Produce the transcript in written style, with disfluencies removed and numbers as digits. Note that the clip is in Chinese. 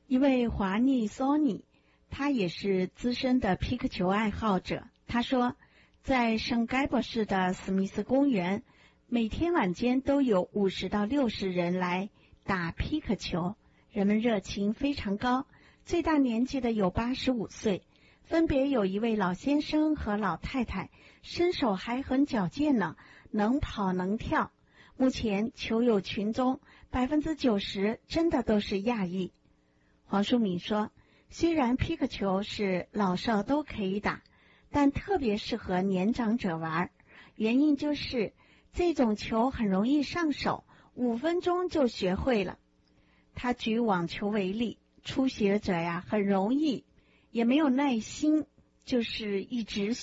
一位华尼索尼，他也是资深的皮克球爱好者。他说，在圣盖博市的史密斯公园，每天晚间都有50到60人来打皮克球，人们热情非常高，最大年纪的有85岁，分别有一位老先生和老太太，身手还很矫健呢，能跑能跳。目前球友群中90%真的都是亚裔。黄淑敏说，虽然皮克球是老少都可以打，但特别适合年长者玩，原因就是这种球很容易上手，5分钟就学会了。他举网球为例，初学者呀很容易，也没有耐心，就是一直